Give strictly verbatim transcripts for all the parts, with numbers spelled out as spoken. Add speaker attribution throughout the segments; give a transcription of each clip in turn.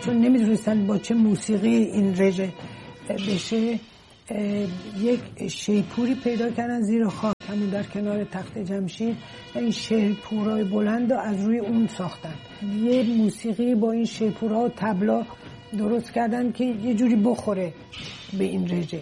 Speaker 1: چون نمیدونستن با چه موسیقی این رژه بشه، یک شیپوری پیدا کردن زیر خاک همون در کنار تخت جمشید و این شیپورای بلند رو از روی اون ساختن. یه موسیقی با این شیپورها و طبلا درست کردن که یه جوری بخوره به این رژه.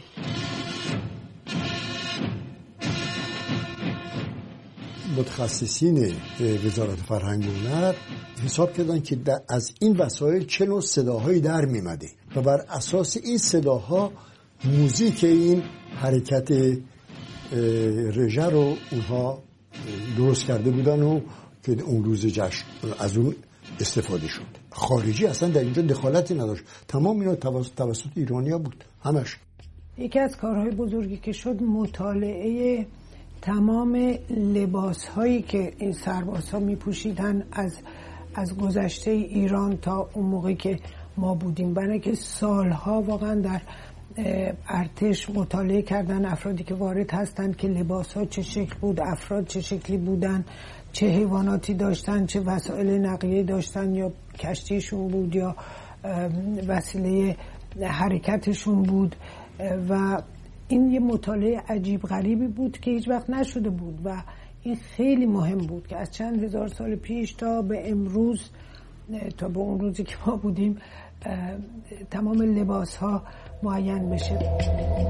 Speaker 2: متخصصین وزارت فرهنگ و هنر حساب کردن که از این وسایل چه نوع صداهایی در میمده و بر اساس این صداها موزیک این حرکت رژه رو اونها درست کرده بودن و که اون روز جشن از اون استفاده شد. خارجی اصلا در اینجا دخالتی نداشت، تمام اینا توسط ایرانیا بود همش.
Speaker 1: یکی از کارهای بزرگی که شد مطالعه تمام لباسهایی که این سربازها می پوشیدن از از گذشته ایران تا اون موقعی که ما بودیم، برای که سالها واقعا در ارتش مطالعه کردن افرادی که وارد هستند که لباسها چه شکل بود، افراد چه شکلی بودن، چه حیواناتی داشتن، چه وسایل نقلیه داشتن، یا کشتیشون بود یا وسیله حرکتشون بود. و این یه مطالعه عجیب غریبی بود که هیچ وقت نشده بود و این خیلی مهم بود که از چند هزار سال پیش تا به امروز، تا به اون روزی که ما بودیم، تمام لباس ها معین بشه.